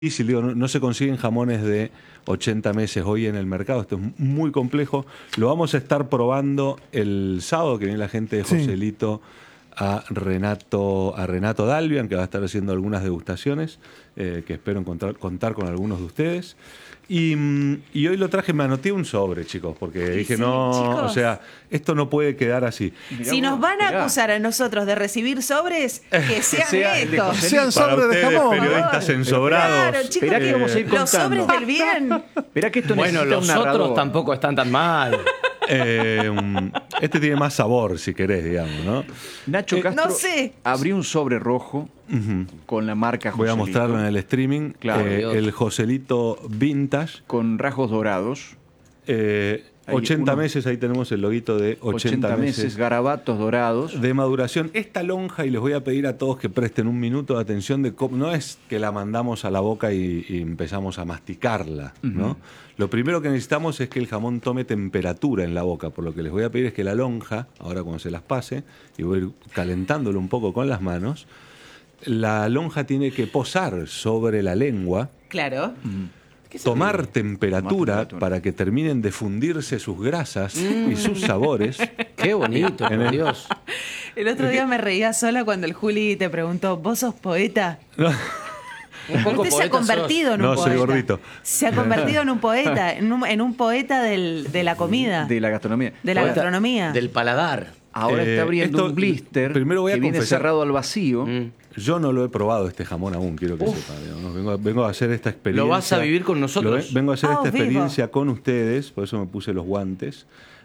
difícil, digo, no se consiguen jamones de 80 meses hoy en el mercado, esto es muy complejo. Lo vamos a estar probando el sábado, que viene la gente de Joselito a Renato Dalbian, que va a estar haciendo algunas degustaciones, que espero contar con algunos de ustedes. Y hoy lo traje, me anoté un sobre, chicos, porque dije, no, chicos, o sea, esto no puede quedar así. Si nos van a acusar a nosotros de recibir sobres, que sean estos. Sean sobres de jamón. Periodistas ensobrados. Claro, chicos, que vamos a ir los sobres del bien. Esperá que esto bueno, los otros tampoco están tan mal. Este tiene más sabor, si querés, digamos, ¿no? Nacho Castro no sé. abrió un sobre rojo con la marca Joselito. Voy a mostrarlo en el streaming. Claro, el Joselito Vintage. Con rasgos dorados. 80 meses, ahí tenemos el loguito de 80 meses. Garabatos dorados. De maduración. Esta lonja, y les voy a pedir a todos que presten un minuto de atención, no es que la mandamos a la boca y empezamos a masticarla, ¿no? Lo primero que necesitamos es que el jamón tome temperatura en la boca, por lo que les voy a pedir es que la lonja, ahora cuando se las pase, y voy a ir calentándolo un poco con las manos, la lonja tiene que posar sobre la lengua. Claro. Tomar temperatura para que terminen de fundirse sus grasas y sus sabores. Qué bonito, por Dios. El otro día me reía sola cuando el Juli te preguntó, ¿vos sos poeta? No. Un poco Usted se ha convertido en un poeta. No, soy gordito. Se ha convertido en un poeta, en un poeta de la comida. De la gastronomía. De la gastronomía. Del paladar. Ahora está abriendo un blister primero voy a que viene confesar, cerrado al vacío. Yo no lo he probado este jamón aún, quiero que sepa. Vengo a hacer esta experiencia. Lo vas a vivir con nosotros. Vengo a hacer esta vivo. experiencia con ustedes, por eso me puse los guantes.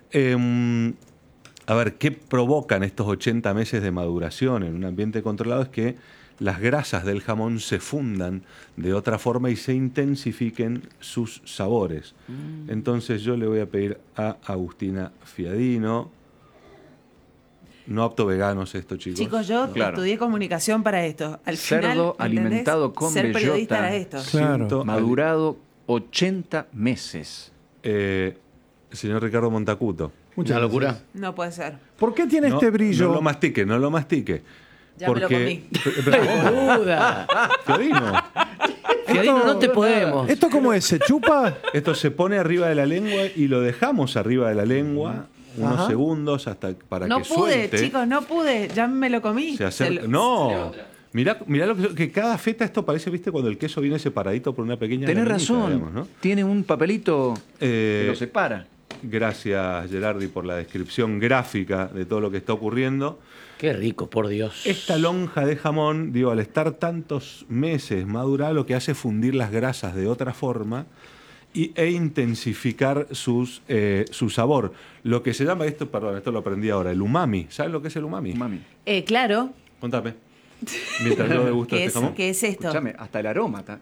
A ver, ¿qué provocan estos 80 meses de maduración en un ambiente controlado? Es que las grasas del jamón se fundan de otra forma y se intensifiquen sus sabores. Entonces yo le voy a pedir a Agustina Fiadino. No apto veganos esto, chicos. Chicos, yo estudié comunicación para esto. Al Cerdo final, alimentado con ser periodista bellota. era esto. Claro. Madurado 80 meses. Señor Ricardo Montacuto. Una locura. No puede ser. ¿Por qué tiene este brillo? No lo mastique. Ya me lo comí. Boluda. Fiadino. Fiadino, no te podemos. ¿Esto cómo es? ¿Se chupa? Esto se pone arriba de la lengua y lo dejamos arriba de la lengua unos segundos hasta para No que pude, suelte. chicos, no pude. Ya me lo comí. No. Mirá lo que cada feta, esto parece, viste, cuando el queso viene separadito por una pequeña Tenés laminita, razón. digamos, ¿no? Tiene un papelito que lo separa. Gracias, Gerardi, por la descripción gráfica de todo lo que está ocurriendo. Qué rico, por Dios. Esta lonja de jamón, digo, al estar tantos meses madurada, lo que hace es fundir las grasas de otra forma e intensificar su sabor. Lo que se llama esto lo aprendí ahora, el umami. ¿Saben lo que es el umami? Claro. Contame. Mientras yo degusto este jamón. ¿Qué es esto? Escuchame, hasta el aroma está.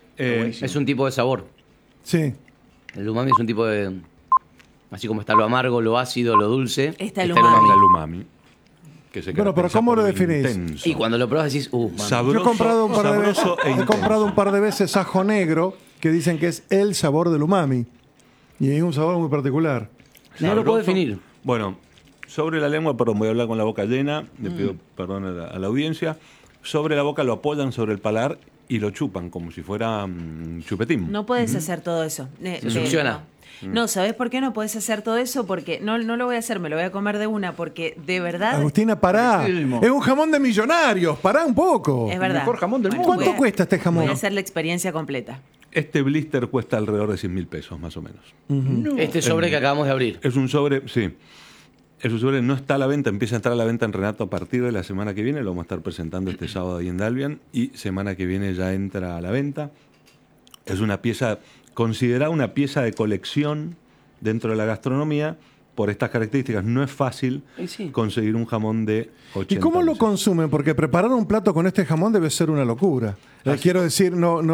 Es un tipo de sabor. Sí. El umami es un tipo de... Así como está lo amargo, lo ácido, lo dulce. Está el Está umami. el umami. Que se Bueno, pero caracteriza ¿cómo por lo definís? intenso. Y cuando lo pruebas decís, mami. Sabroso, Yo he comprado un par de veces, sabroso e he comprado un intenso. par de veces ajo negro que dicen que es el sabor del umami. Y es un sabor muy particular. No lo puedo Sabroso. definir. Bueno, sobre la lengua, perdón, voy a hablar con la boca llena, le pido perdón a la audiencia. Sobre la boca lo apoyan sobre el paladar y lo chupan como si fuera chupetín. No puedes hacer todo eso. Se succiona. No, ¿sabés por qué no podés hacer todo eso? Porque no lo voy a hacer, me lo voy a comer de una, porque de verdad... Agustina, pará. Riquísimo. Es un jamón de millonarios. Pará un poco. Es verdad. mejor jamón del mundo. ¿Cuánto cuesta este jamón? Voy a hacer la experiencia completa. Este blister cuesta alrededor de 100.000 pesos, más o menos. Este sobre que acabamos de abrir. Es un sobre, sí. Es un sobre, no está a la venta, empieza a estar a la venta en Renato a partir de la semana que viene. Lo vamos a estar presentando este sábado ahí en Dalbian. Y semana que viene ya entra a la venta. Es una pieza, considerada una pieza de colección dentro de la gastronomía. Por estas características no es fácil conseguir un jamón de 80 ¿Y cómo lo meses. consumen? Porque preparar un plato con este jamón debe ser una locura. Quiero decir,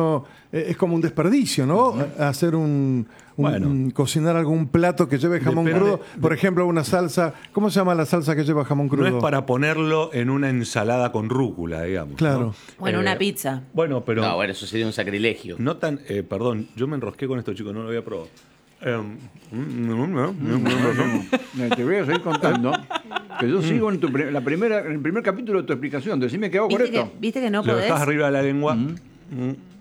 es como un desperdicio, ¿no? Hacer cocinar algún plato que lleve jamón crudo. Por ejemplo, una salsa. ¿Cómo se llama la salsa que lleva jamón crudo? No es para ponerlo en una ensalada con rúcula, digamos. Claro. ¿no? Bueno, una pizza. Bueno, pero... No, bueno, eso sería un sacrilegio. No tan... perdón, yo me enrosqué con esto, chicos, no lo había probado. Te voy a seguir contando que yo sigo en el primer capítulo de tu explicación. Decime qué hago con esto. ¿Viste que no Lo podés? dejás arriba de la lengua.